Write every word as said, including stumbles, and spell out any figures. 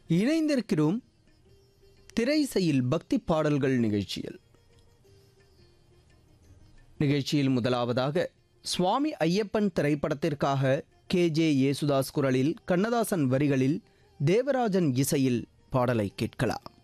இணைந்திருக்கிறோம் திரைசையில் பக்தி பாடல்கள் நிகழ்ச்சியில். நிகழ்ச்சியில் முதலாவதாக சுவாமி ஐயப்பன் திரைப்படத்திற்காக கே ஜே யேசுதாஸ் குரலில் கண்ணதாசன் வரிகளில் தேவராஜன் இசையில் பாடலை கேட்கலாம்.